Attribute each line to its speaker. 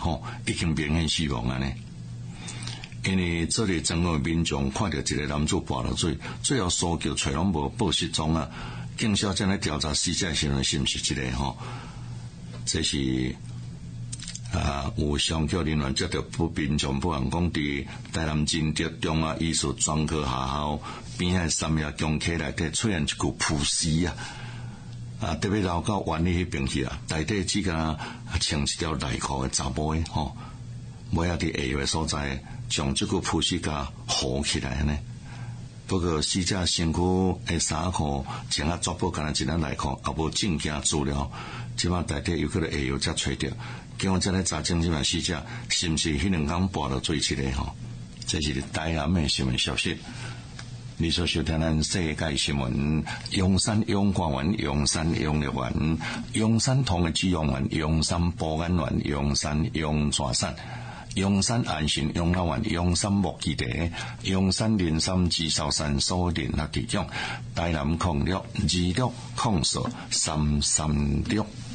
Speaker 1: 已经明显死亡啊呢。因为这里整个民众看到一个男子跋落水，最后搜救找拢无报失踪啊。警消正来调查死者是毋是这个这是有上桥人员接到民众报案讲，伫台南金德中华艺术专科学校边仔三叶公溪内底出现一具浮尸啊！特别老到湾里迄边去啊，内底只敢穿一条内裤的查某的尾仔伫下游的所在，将这个浮尸甲扶起来呢。不过死者身躯的衫裤穿啊抓布，干那一件内裤，也无证件资料，即摆内底有可能下游才找到。警方再来查证，即摆死者是毋是迄两天跋落水起来这是台南的新闻消息。你所收听咱世界新闻，阳山阳光园、阳山阳乐园、阳山同的志阳园、阳山保安园、阳山阳泉山、阳山安信养老院、阳山木基地、阳山林山紫草山所联合地长，台南0626043336。